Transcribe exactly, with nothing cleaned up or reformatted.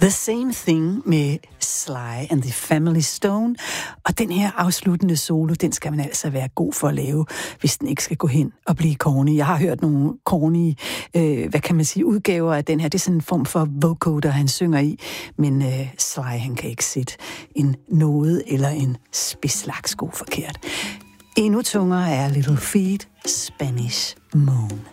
The Same Thing med Sly and the Family Stone. Og den her afsluttende solo, den skal man altså være god for at lave, hvis den ikke skal gå hen og blive corny. Jeg har hørt nogle corny, øh, hvad kan man sige, udgaver af den her. Det er sådan en form for vocoder, han synger i. Men øh, Sly, han kan ikke sætte en nåde eller en spidslaksko forkert. Endnu tungere er Little Feat, Spanish Moon.